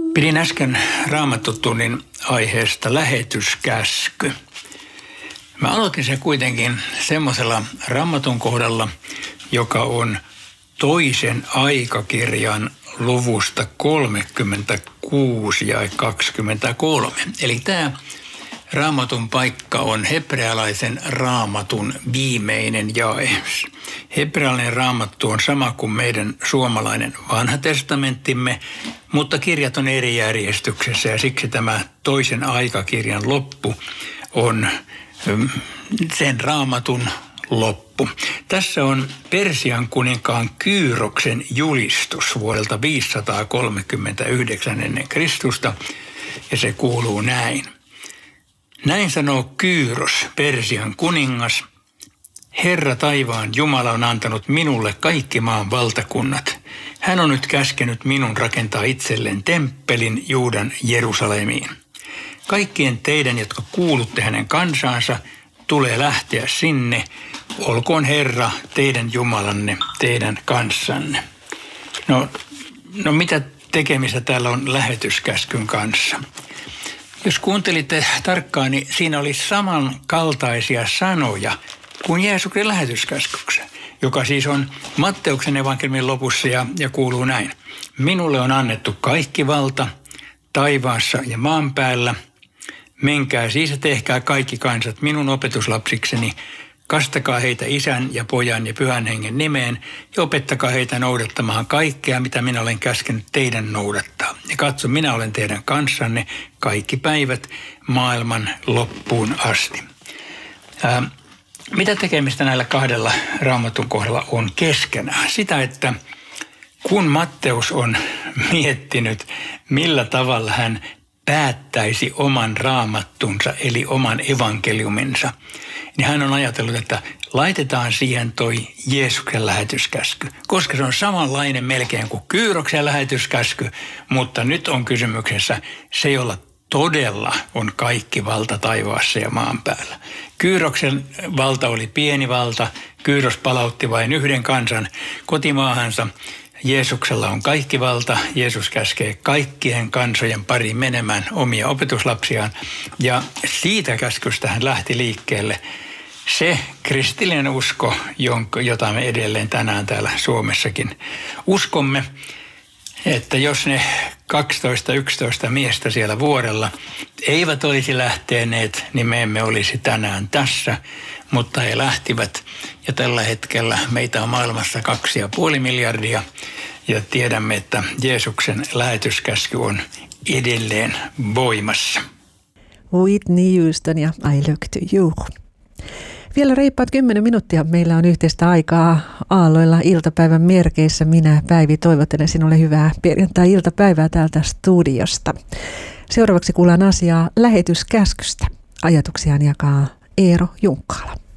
Pidin äsken Raamattutunnin aiheesta lähetyskäsky. Mä aloitin sen kuitenkin semmoisella Raamatun kohdalla, joka on toisen aikakirjan luvusta 36 ja 23. Eli tämä Raamatun paikka on hebrealaisen Raamatun viimeinen jae. Hebrealainen Raamattu on sama kuin meidän suomalainen vanha testamenttimme, mutta kirjat on eri järjestyksessä ja siksi tämä toisen aikakirjan loppu on sen Raamatun loppu. Tässä on Persian kuninkaan Kyyroksen julistus vuodelta 539 ennen Kristusta ja se kuuluu näin. Näin sanoo Kyyros, Persian kuningas. Herra taivaan Jumala on antanut minulle kaikki maan valtakunnat. Hän on nyt käskenyt minun rakentaa itselleen temppelin Juudan Jerusalemiin. Kaikkien teidän, jotka kuulutte hänen kansaansa, tulee lähteä sinne. Olkoon Herra teidän Jumalanne, teidän kanssanne. No mitä tekemistä täällä on lähetyskäskyn kanssa? Jos kuuntelitte tarkkaan, niin siinä oli samankaltaisia sanoja kuin Jeesuksen lähetyskäskyksessä, joka siis on Matteuksen evankeliumin lopussa ja kuuluu näin. Minulle on annettu kaikki valta taivaassa ja maan päällä. Menkää siis ja tehkää kaikki kansat minun opetuslapsikseni. Kastakaa heitä Isän ja Pojan ja Pyhän Hengen nimeen ja opettakaa heitä noudattamaan kaikkea, mitä minä olen käskenyt teidän noudattaa. Ja katso, minä olen teidän kanssanne kaikki päivät maailman loppuun asti. Mitä tekemistä näillä kahdella Raamatun kohdalla on keskenään? Sitä, että kun Matteus on miettinyt, millä tavalla hän päättäisi oman raamattunsa, eli oman evankeliuminsa, niin hän on ajatellut, että laitetaan siihen toi Jeesuksen lähetyskäsky, koska se on samanlainen melkein kuin Kyyroksen lähetyskäsky, mutta nyt on kysymyksessä se, jolla todella on kaikki valta taivaassa ja maan päällä. Kyyroksen valta oli pieni valta, Kyyros palautti vain yhden kansan kotimaahansa. Jeesuksella on kaikki valta. Jeesus käskee kaikkien kansojen pariin menemään omia opetuslapsiaan. Ja siitä käskystä hän lähti liikkeelle se kristillinen usko, jota me edelleen tänään täällä Suomessakin uskomme. Että jos ne 12-11 miestä siellä vuorella eivät olisi lähteneet, niin me emme olisi tänään tässä, mutta he lähtivät. Ja tällä hetkellä meitä on maailmassa 2,5 miljardia ja tiedämme, että Jeesuksen lähetyskäsky on edelleen voimassa. Whitney Houston ja I Look to You. Vielä reippaat 10 minuuttia meillä on yhteistä aikaa aalloilla iltapäivän merkeissä. Minä Päivi toivottelen sinulle hyvää perjantai-iltapäivää täältä studiosta. Seuraavaksi kuullaan asiaa lähetyskäskystä. Ajatuksiaan jakaa Eero Junkkaala.